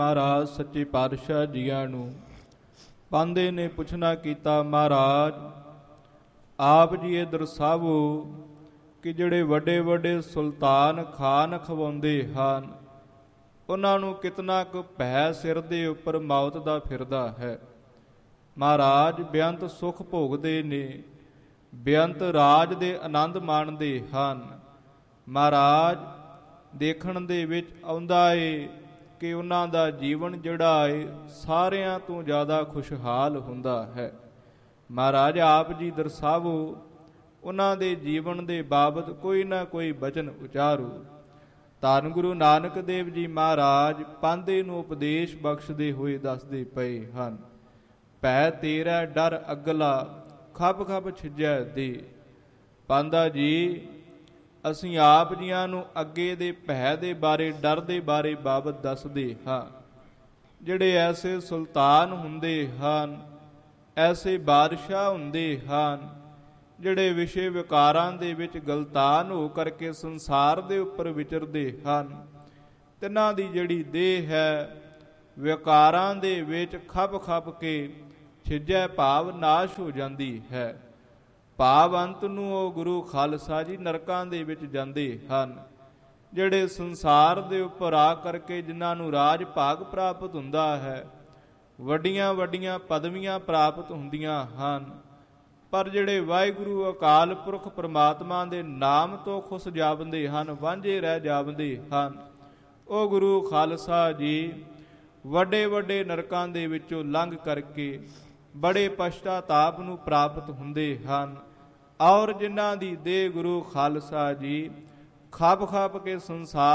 ਮਹਾਰਾਜ ਸੱਚੇ ਪਾਤਸ਼ਾਹ ਜੀਆਂ ਨੂੰ ਪਾਂਦੇ ਨੇ ਪੁੱਛਣਾ ਕੀਤਾ, ਮਹਾਰਾਜ ਆਪ ਜੀ ਇਹ ਦਰਸਾਵੋ ਕਿ ਜਿਹੜੇ ਵੱਡੇ ਵੱਡੇ ਸੁਲਤਾਨ ਖਾਨ ਖਵਾਉਂਦੇ ਹਨ, ਉਹਨਾਂ ਨੂੰ ਕਿਤਨਾ ਕੁ ਭੈ ਸਿਰ ਦੇ ਉੱਪਰ ਮੌਤ ਦਾ ਫਿਰਦਾ ਹੈ। ਮਹਾਰਾਜ ਬੇਅੰਤ ਸੁਖ ਭੋਗਦੇ ਨੇ, ਬੇਅੰਤ ਰਾਜ ਦੇ ਆਨੰਦ ਮਾਣਦੇ ਹਨ। ਮਹਾਰਾਜ ਦੇਖਣ ਦੇ ਵਿੱਚ ਆਉਂਦਾ ਏ ਕਿ ਉਹਨਾਂ ਦਾ ਜੀਵਨ ਜਿਹੜਾ ਏ ਸਾਰਿਆਂ ਤੋਂ ਜ਼ਿਆਦਾ ਖੁਸ਼ਹਾਲ ਹੁੰਦਾ ਹੈ। ਮਹਾਰਾਜ ਆਪ ਜੀ ਦਰਸਾਵੋ, ਉਹਨਾਂ ਦੇ ਜੀਵਨ ਦੇ ਬਾਬਤ ਕੋਈ ਨਾ ਕੋਈ ਬਚਨ ਉਚਾਰੋ। ਧੰਨ ਗੁਰੂ ਨਾਨਕ ਦੇਵ ਜੀ ਮਹਾਰਾਜ ਪਾਂਦੇ ਨੂੰ ਉਪਦੇਸ਼ ਬਖਸ਼ਦੇ ਹੋਏ ਦੱਸਦੇ ਪਏ ਹਨ। ਭੈ ਤੇਰਾ ਡਰ ਅਗਲਾ, ਖੱਬ ਖੱਬ ਛਿਜੈ ਦੇ। ਪਾਂਦਾ ਜੀ, ਅਸੀਂ ਆਪ ਜੀਆਂ ਨੂੰ ਅੱਗੇ ਦੇ ਭੈ ਦੇ ਬਾਰੇ, ਡਰ ਦੇ ਬਾਰੇ ਬਾਬਤ ਦੱਸਦੇ ਹਾਂ। ਜਿਹੜੇ ਐਸੇ ਸੁਲਤਾਨ ਹੁੰਦੇ ਹਨ, ਐਸੇ ਬਾਦਸ਼ਾਹ ਹੁੰਦੇ ਹਨ, ਜਿਹੜੇ ਵਿਸ਼ੇ ਵਿਕਾਰਾਂ ਦੇ ਵਿੱਚ ਗਲਤਾਨ ਹੋ ਕਰਕੇ ਸੰਸਾਰ ਦੇ ਉੱਪਰ ਵਿਚਰਦੇ ਹਨ, ਤਿਨਾਂ ਦੀ ਜਿਹੜੀ ਦੇਹ ਹੈ ਵਿਕਾਰਾਂ ਦੇ ਵਿੱਚ ਖੱਬ ਖੱਬ ਕੇ ਛਿਜੈ ਭਾਵ ਨਾਸ਼ ਹੋ ਜਾਂਦੀ ਹੈ। ਭਾਵ ਅੰਤ ਨੂੰ ਉਹ ਗੁਰੂ ਖਾਲਸਾ ਜੀ ਨਰਕਾਂ ਦੇ ਵਿੱਚ ਜਾਂਦੇ ਹਨ। ਜਿਹੜੇ ਸੰਸਾਰ ਦੇ ਉੱਪਰ ਆ ਕਰਕੇ ਜਿਨ੍ਹਾਂ ਨੂੰ ਰਾਜ ਭਾਗ ਪ੍ਰਾਪਤ ਹੁੰਦਾ ਹੈ, ਵੱਡੀਆਂ ਵੱਡੀਆਂ ਪਦਵੀਆਂ ਪ੍ਰਾਪਤ ਹੁੰਦੀਆਂ ਹਨ, ਪਰ ਜਿਹੜੇ ਵਾਹਿਗੁਰੂ ਅਕਾਲ ਪੁਰਖ ਪਰਮਾਤਮਾ ਦੇ ਨਾਮ ਤੋਂ ਖੁਸ ਜਾਵੰਦੇ ਹਨ, ਵਾਂਝੇ ਰਹਿ ਜਾਵੰਦੇ ਹਨ, ਉਹ ਗੁਰੂ ਖਾਲਸਾ ਜੀ ਵੱਡੇ ਵੱਡੇ ਨਰਕਾਂ ਦੇ ਵਿੱਚੋਂ ਲੰਘ ਕਰਕੇ ਬੜੇ ਪਛਤਾਤਾਪ ਨੂੰ ਪ੍ਰਾਪਤ ਹੁੰਦੇ ਹਨ। ਔਰ ਜਿਨ੍ਹਾਂ ਦੀ ਦੇਹ ਗੁਰੂ ਖਾਲਸਾ ਜੀ ਖੱਬ ਖੱਬ ਕੇ ਸੰਸਾਰ